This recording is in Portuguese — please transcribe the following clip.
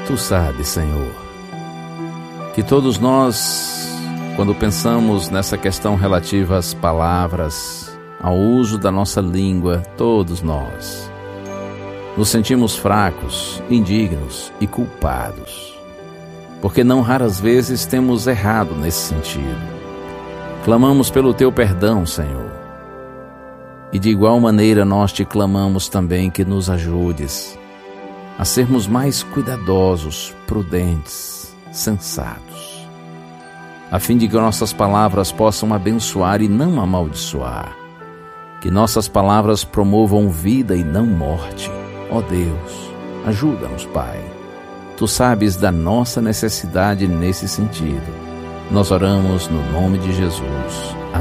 Tu sabes, Senhor, que todos nós, quando pensamos nessa questão relativa às palavras, ao uso da nossa língua, todos nós nos sentimos fracos, indignos e culpados, porque não raras vezes temos errado nesse sentido. Clamamos pelo Teu perdão, Senhor, e de igual maneira nós Te clamamos também que nos ajudes a sermos mais cuidadosos, prudentes, sensatos, a fim de que nossas palavras possam abençoar e não amaldiçoar, que nossas palavras promovam vida e não morte. Ó Deus, ajuda-nos, Pai. Tu sabes da nossa necessidade nesse sentido. Nós oramos no nome de Jesus.